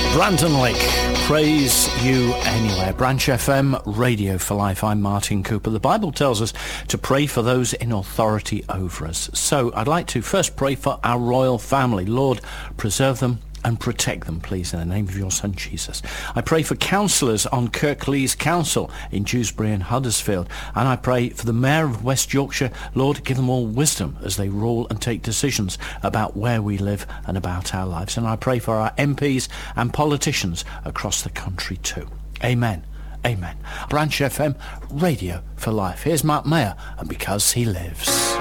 Brandon Lake, praise you anywhere. Branch FM, Radio for Life. I'm Martin Cooper. The Bible tells us to pray for those in authority over us. So I'd like to first pray for our royal family. Lord, preserve them and protect them, please, in the name of your Son, Jesus. I pray for councillors on Kirklees Council in Dewsbury and Huddersfield. And I pray for the Mayor of West Yorkshire. Lord, give them all wisdom as they rule and take decisions about where we live and about our lives. And I pray for our MPs and politicians across the country too. Amen. Amen. Branch FM, Radio for Life. Here's Mark Mayer, and Because He Lives.